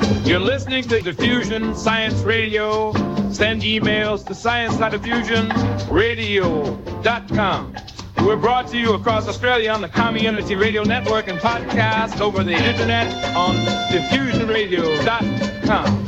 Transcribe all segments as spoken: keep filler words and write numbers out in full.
You're listening to Diffusion Science Radio. Send emails to science dot diffusion radio dot com. We're brought to you across Australia on the Community Radio Network and podcast over the internet on diffusion radio dot com.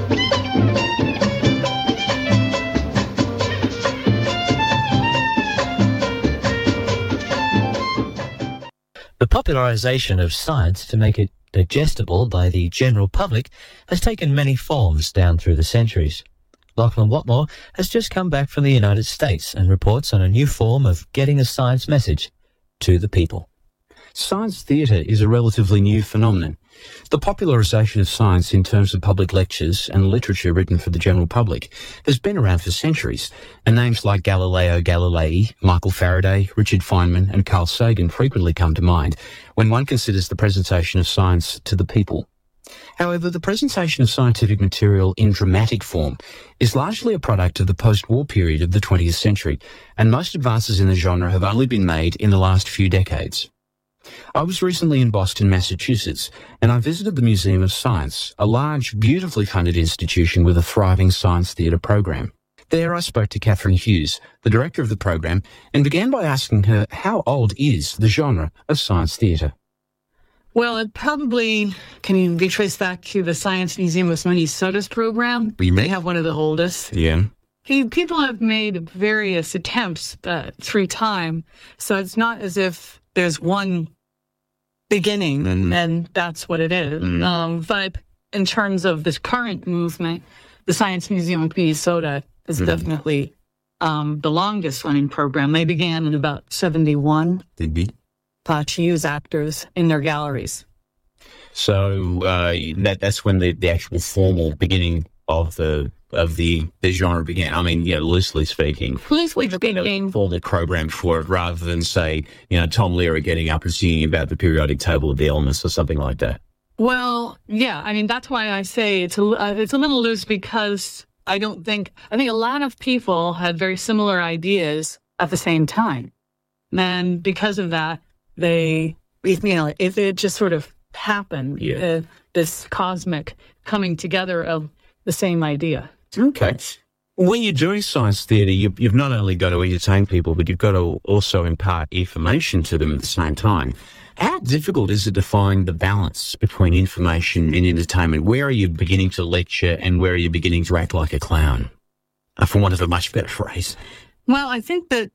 The popularization of science to make it digestible by the general public has taken many forms down through the centuries. Lachlan Watmore has just come back from the United States and reports on a new form of getting a science message to the people. Science theatre is a relatively new phenomenon. The popularisation of science in terms of public lectures and literature written for the general public has been around for centuries, and names like Galileo Galilei, Michael Faraday, Richard Feynman and Carl Sagan frequently come to mind when one considers the presentation of science to the people. However, the presentation of scientific material in dramatic form is largely a product of the post-war period of the twentieth century, and most advances in the genre have only been made in the last few decades. I was recently in Boston, Massachusetts, and I visited the Museum of Science, a large, beautifully funded institution with a thriving science theatre program. There I spoke to Catherine Hughes, the director of the program, and began by asking her how old is the genre of science theatre. Well, it probably can be traced back to the Science Museum of Minnesota's program. We may have one of the oldest. Yeah. People have made various attempts uh, through time, so it's not as if there's one beginning, mm. and that's what it is. Mm. Um, but in terms of this current movement, the Science Museum of Minnesota is mm. definitely um, the longest running program. They began in about seventy-one Did be. Uh, to use actors in their galleries. So uh, that that's when the, the actual formal beginning of the of the, the genre began. I mean, yeah, loosely speaking. Loosely speaking. For the program for it, rather than, say, you know, Tom Lehrer getting up and singing about the periodic table of the elements or something like that. Well, yeah, I mean, that's why I say it's a, uh, it's a little loose, because I don't think, I think a lot of people had very similar ideas at the same time. And because of that, they, you know, if it just sort of happened, yeah. uh, this cosmic coming together of the same idea. Okay. When you're doing science theatre, you, you've not only got to entertain people, but you've got to also impart information to them at the same time. How difficult is it to find the balance between information and entertainment? Where are you beginning to lecture and where are you beginning to act like a clown? Uh, for want of a much better phrase. Well, I think that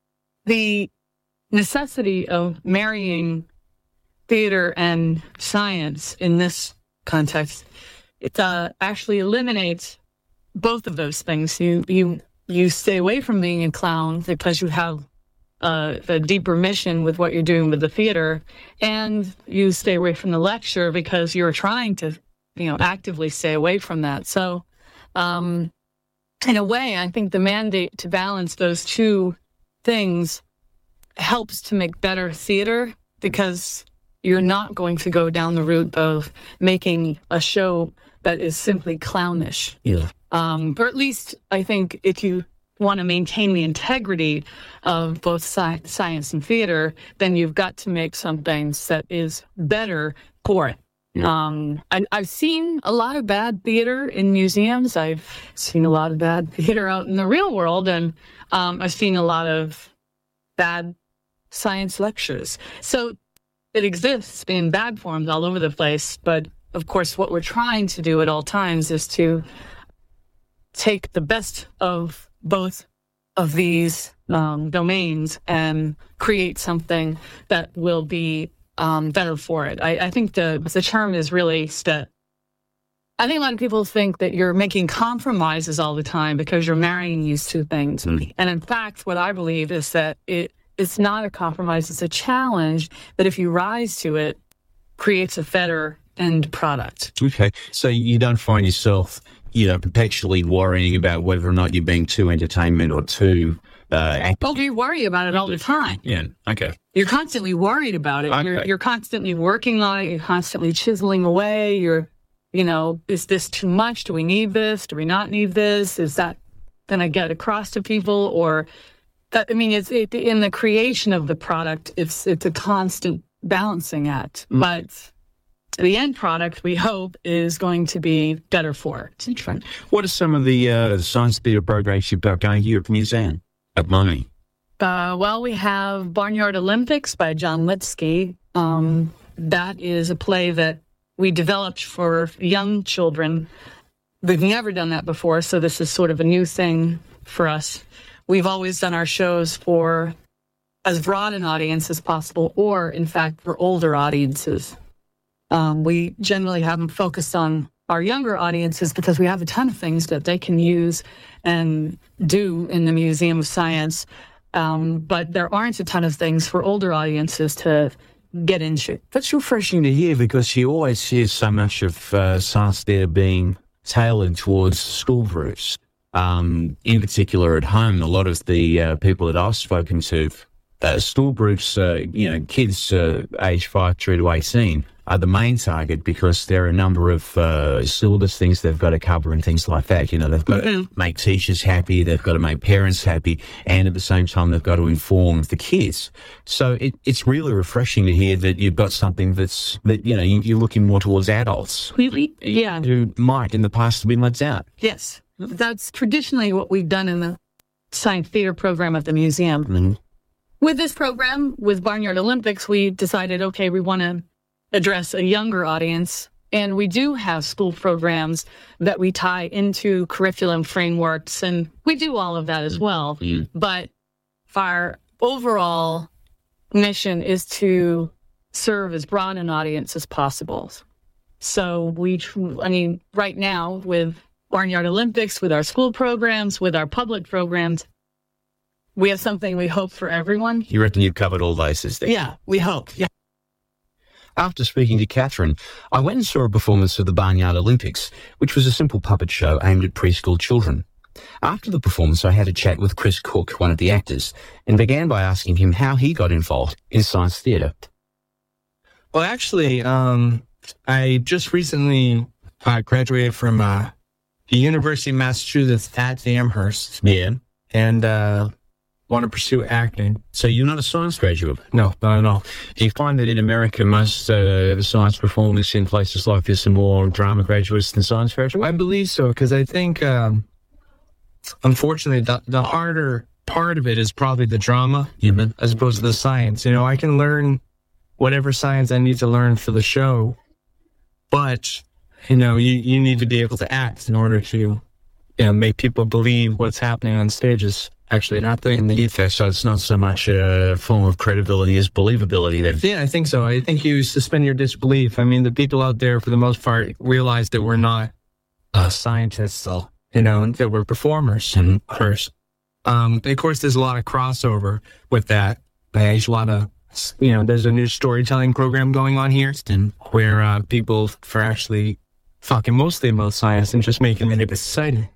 the necessity of marrying theater and science in this context, it uh, actually eliminates both of those things. You you you stay away from being a clown because you have uh, a deeper mission with what you're doing with the theater, and you stay away from the lecture because you're trying to, you know, actively stay away from that. So, um, in a way, I think the mandate to balance those two things helps to make better theater, because you're not going to go down the route of making a show that is simply clownish. Yeah. Um, or at least, I think, if you want to maintain the integrity of both sci- science and theater, then you've got to make something that is better for it. Yeah. Um, I, I've seen a lot of bad theater in museums. I've seen a lot of bad theater out in the real world, and um, I've seen a lot of bad science lectures. So it exists in bad forms all over the place, but of course what we're trying to do at all times is to take the best of both of these um, domains and create something that will be um, better for it. I, I think the the term is really that I think a lot of people think that you're making compromises all the time because you're marrying these two things. Mm-hmm. And in fact, what I believe is that it it's not a compromise, it's a challenge that if you rise to it, creates a better end product. Okay. So you don't find yourself, you know, perpetually worrying about whether or not you're being too entertainment or too uh active. Well, you worry about it all the time. Yeah. Okay. You're constantly worried about it. Okay. You're, you're constantly working on it. You're constantly chiseling away. You're, you know, is this too much? Do we need this? Do we not need this? Is that going to get across to people? Or that, I mean, it's it, in the creation of the product, it's it's a constant balancing act. Mm. But the end product, we hope, is going to be better for it. What are some of the uh, science theatre programs you've got going here at the museum at Money? Uh, well, we have Barnyard Olympics by John Litsky. Um, that is a play that we developed for young children. We've never done that before, so this is sort of a new thing for us. We've always done our shows for as broad an audience as possible, or, in fact, for older audiences. Um, we generally have them focused on our younger audiences because we have a ton of things that they can use and do in the Museum of Science. Um, but there aren't a ton of things for older audiences to get into. That's refreshing to hear, because you always hear so much of uh, science theatre being tailored towards school groups. Um, in particular at home, a lot of the uh, people that I've spoken to, uh, school groups, uh, you know, kids uh, age five through to eighteen, are the main target, because there are a number of uh, syllabus things they've got to cover and things like that. You know, they've got to make teachers happy, they've got to make parents happy, and at the same time they've got to inform the kids. So it, it's really refreshing to hear that you've got something that's, that, you know, you, you're looking more towards adults. We, yeah. Who might in the past have been let down. Yes. That's traditionally what we've done in the science theater program at the museum. Mm-hmm. With this program, with Barnyard Olympics, we decided, okay, we want to address a younger audience, and we do have school programs that we tie into curriculum frameworks, and we do all of that as well. Mm-hmm. But our overall mission is to serve as broad an audience as possible. So we, I mean, right now with Barnyard Olympics, with our school programs, with our public programs, we have something we hope for everyone. You reckon you've covered all bases there? Yeah, we hope. Yeah. After speaking to Catherine, I went and saw a performance of the Barnyard Olympics, which was a simple puppet show aimed at preschool children. After the performance, I had a chat with Chris Cook, one of the actors, and began by asking him how he got involved in science theatre. Well, actually, um, I just recently uh, graduated from uh, the University of Massachusetts at Amherst. Yeah. And uh, want to pursue acting. So you're not a science graduate? No, not at all. Do you find that in America, most uh, science performers in places like this are more drama graduates than science graduates? I believe so, because I think, um, unfortunately, the, the harder part of it is probably the drama, mm-hmm. as opposed to the science. You know, I can learn whatever science I need to learn for the show, but, you know, you, you need to be able to act in order to, you know, make people believe what's happening on stage is actually happening. Yeah, so it's not so much a form of credibility as believability then. Yeah, I think so. I think you suspend your disbelief. I mean, the people out there, for the most part, realize that we're not uh, scientists, so, you know, that we're performers mm-hmm. first. Um, of course, there's a lot of crossover with that. There's a lot of, you know, there's a new storytelling program going on here where uh, people are actually talking mostly about science and just making it exciting.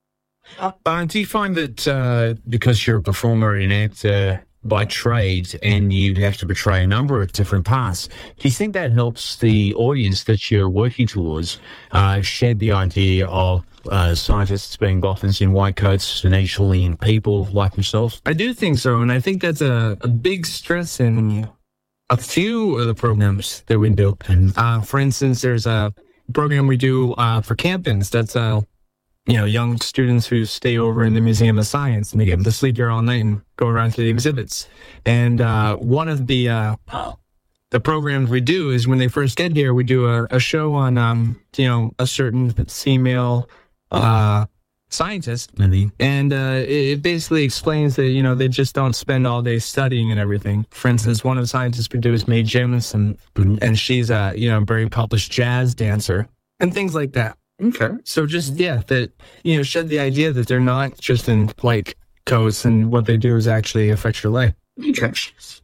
Uh, do you find that uh, because you're a performer and actor by trade and you have to portray a number of different parts, do you think that helps the audience that you're working towards uh, shed the idea of uh, scientists being dolphins in white coats and actually in people like themselves? I do think so, and I think that's a, a big stress in a few of the programs that we do. Uh, for instance, there's a program we do uh, for campins that's uh, you know, young students who stay over in the Museum of Science and they get them to sleep here all night and go around to the exhibits. And uh, one of the uh, the programs we do is when they first get here, we do a, a show on, um, you know, a certain female uh, scientist. And uh, it, it basically explains that, you know, they just don't spend all day studying and everything. For instance, one of the scientists we do is Mae Jemison, and she's a, you know, very published jazz dancer and things like that. Okay. So just, yeah, that, you know, shed the idea that they're not just in white coats and what they do is actually affect your life. Okay.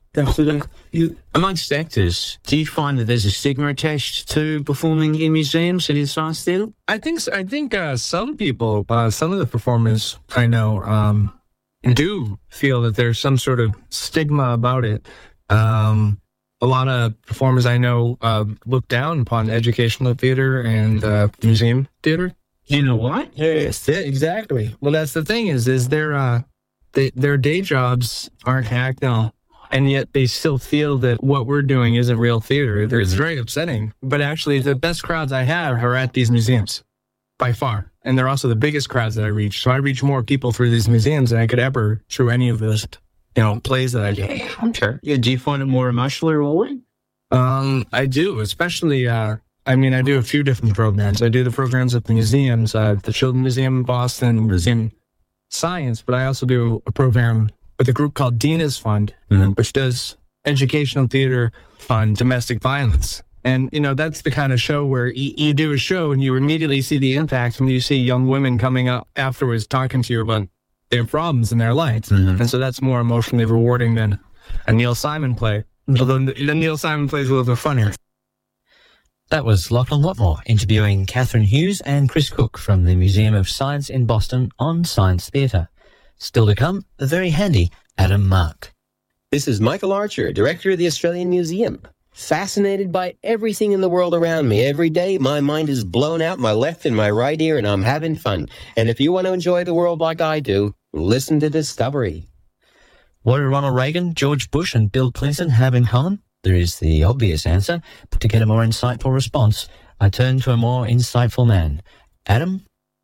You, amongst actors, do you find that there's a stigma attached to performing in museums and in science theatre? I think so. I think uh, some people, uh, some of the performers I know, um, do feel that there's some sort of stigma about it. Um, A lot of performers I know uh, look down upon educational theater and uh, museum theater. You know what? Yes, yeah, exactly. Well, that's the thing is, is their uh, they, their day jobs aren't acting. and yet they still feel that what we're doing isn't real theater. It's very upsetting. But actually, the best crowds I have are at these museums, by far. And they're also the biggest crowds that I reach. So I reach more people through these museums than I could ever through any of those, you know, plays that I do. Yeah, I'm sure. Yeah, do you find it more emotionally rewarding? Um, I do, especially, uh, I mean, I do a few different programs. I do the programs at the museums, uh, the Children's Museum in Boston, Museum Science, but I also do a program with a group called Dina's Fund, mm-hmm. which does educational theater on domestic violence. And, you know, that's the kind of show where you, you do a show and you immediately see the impact when you see young women coming up afterwards talking to you about their problems in their lives. Mm-hmm. And so that's more emotionally rewarding than a Neil Simon play. Although the Neil Simon play is a little bit funnier. That was Lachlan Watmore interviewing Catherine Hughes and Chris Cook from the Museum of Science in Boston on Science Theatre. Still to come, the very handy Adam Mark. This is Michael Archer, Director of the Australian Museum. Fascinated by everything in the world around me. Every day, my mind is blown out my left and my right ear, and I'm having fun. And if you want to enjoy the world like I do, listen to Discovery. What do Ronald Reagan, George Bush, and Bill Clinton have in common? There is the obvious answer, but to get a more insightful response, I turn to a more insightful man. Adam?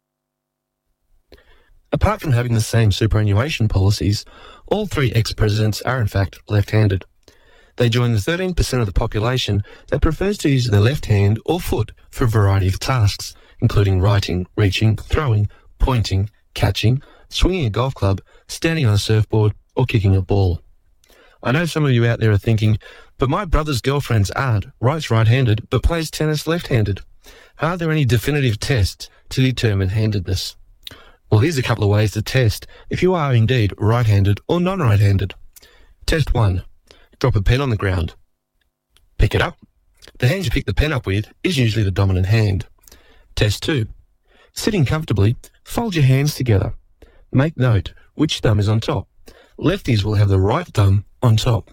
Apart from having the same superannuation policies, all three ex-presidents are in fact left-handed. They join the thirteen percent of the population that prefers to use their left hand or foot for a variety of tasks, including writing, reaching, throwing, pointing, catching, swinging a golf club, standing on a surfboard, or kicking a ball. I know some of you out there are thinking, but my brother's girlfriend's aunt writes right-handed but plays tennis left-handed. Are there any definitive tests to determine handedness? Well, here's a couple of ways to test if you are indeed right-handed or non-right-handed. Test one. Drop a pen on the ground. Pick it up. The hand you pick the pen up with is usually the dominant hand. Test two. Sitting comfortably, fold your hands together. Make note which thumb is on top. Lefties will have the right thumb on top.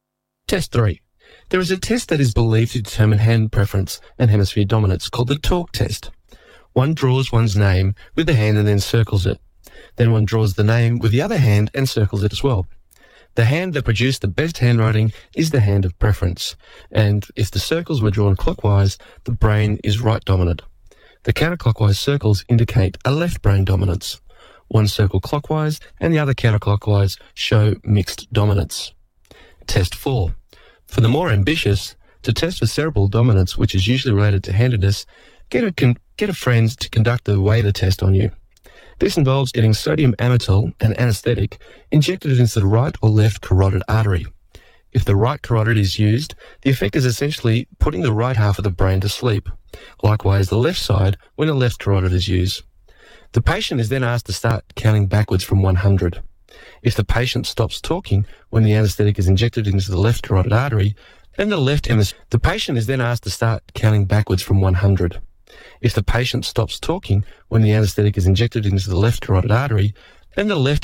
Test three. There is a test that is believed to determine hand preference and hemisphere dominance called the talk test. One draws one's name with the hand and then circles it. Then one draws the name with the other hand and circles it as well. The hand that produced the best handwriting is the hand of preference, and if the circles were drawn clockwise, the brain is right dominant. The counterclockwise circles indicate a left brain dominance. One circle clockwise and the other counterclockwise show mixed dominance. Test four. For the more ambitious, to test for cerebral dominance, which is usually related to handedness, get a, con- get a friend to conduct the waiter test on you. This involves getting sodium amytal, an anesthetic, injected into the right or left carotid artery. If the right carotid is used, the effect is essentially putting the right half of the brain to sleep. Likewise, the left side when the left carotid is used. The patient is then asked to start counting backwards from one hundred. If the patient stops talking when the anesthetic is injected into the left carotid artery, then the left hemisphere. The patient is then asked to start counting backwards from one hundred. If the patient stops talking when the anesthetic is injected into the left carotid artery, then the left